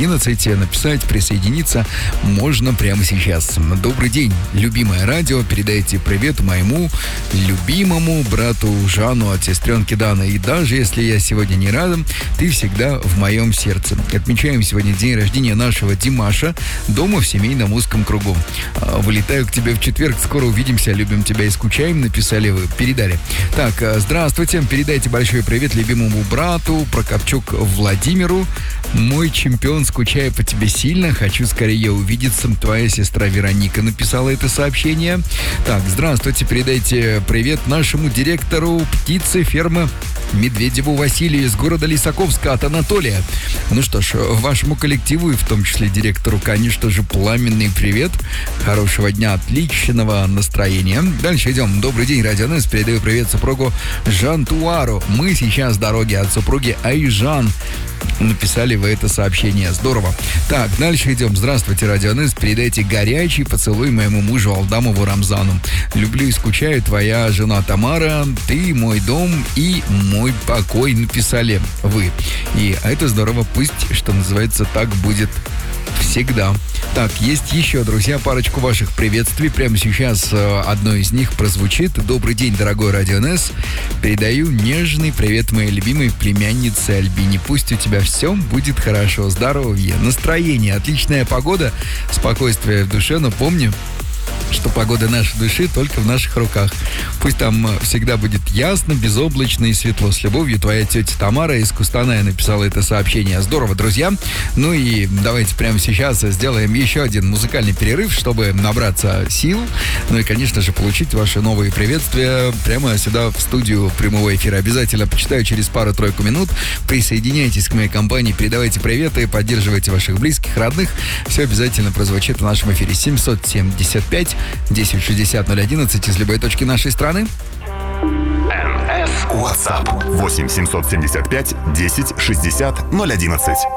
11. Написать, присоединиться можно прямо сейчас. Добрый день, любимое радио. Передайте привет моему любимому брату Жану от сестренки Даны. И даже если я сегодня не рядом, ты всегда в моем сердце. Отмечаем сегодня день рождения нашего Димаша дома в семейном узком кругу. Вылетаю к тебе в четверг. Скоро увидимся. Любим тебя и скучаем. Написали вы. Передали. Так, здравствуйте. Передайте большой привет любимому брату Прокопчук Владимиру. Мой чемпион, скучаю по тебе сильно. Хочу скорее увидеться. Твоя сестра Вероника написала это сообщение. Так, здравствуйте. Передайте привет нашему директору птицы фермы Медведеву Василию из города Лисаковска от Анатолия. Ну что ж, вашему коллективу и в том числе директору, конечно же, пламенный привет. Хорошего дня, отличного настроения. Дальше идем. Добрый день, Радио НС. Передаю привет супругу Жантуару. Мы сейчас в дороге от супруги Айжан. Написали вы это сообщение. Здорово. Так, дальше идем. Здравствуйте, Радио НС. Передайте горячий поцелуй моему мужу Алдамову Рамзану. Люблю и скучаю, твоя жена Тамара. Ты мой дом и мой покой, написали вы. И это здорово. Пусть, что называется, так будет всегда. Так, есть еще, друзья, парочку ваших приветствий. Прямо сейчас одно из них прозвучит. Добрый день, дорогой Радио НС. Передаю нежный привет моей любимой племяннице Альбине. Пусть у тебя все будет хорошо, здоровье, настроение, отличная погода, спокойствие в душе. Но помни, что погода нашей души только в наших руках. Пусть там всегда будет ясно, безоблачно и светло. С любовью, твоя тетя Тамара из Кустаная написала это сообщение. Здорово, друзья. Ну и давайте прямо сейчас сделаем еще один музыкальный перерыв, чтобы набраться сил. Ну и, конечно же, получить ваши новые приветствия прямо сюда в студию прямого эфира. Обязательно почитаю через пару-тройку минут. Присоединяйтесь к моей компании, передавайте приветы, поддерживайте ваших близких, родных. Все обязательно прозвучит в нашем эфире. 775 1060 011 из любой точки нашей страны. WhatsApp 8 775 10 60 011.